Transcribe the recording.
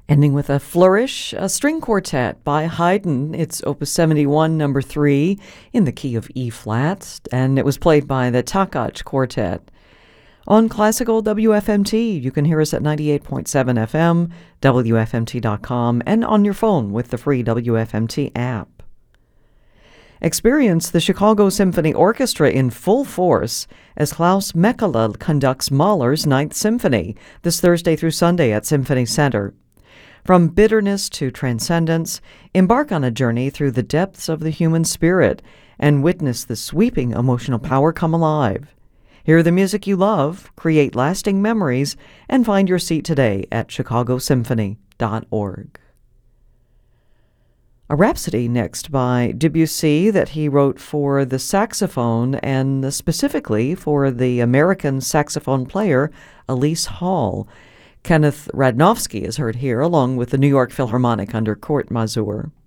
Ending with a flourish, a string quartet by Haydn. It's Opus 71, number 3, in the key of E-flat, and it was played by the Takács Quartet. On Classical WFMT, you can hear us at 98.7 FM, WFMT.com, and on your phone with the free WFMT app. Experience the Chicago Symphony Orchestra in full force as Klaus Mekala conducts Mahler's Ninth Symphony this Thursday through Sunday at Symphony Center. From bitterness to transcendence, embark on a journey through the depths of the human spirit and witness the sweeping emotional power come alive. Hear the music you love, create lasting memories, and find your seat today at chicagosymphony.org. A Rhapsody next by Debussy that he wrote for the saxophone and specifically for the American saxophone player Elise Hall. Kenneth Radnofsky is heard here along with the New York Philharmonic under Kurt Masur.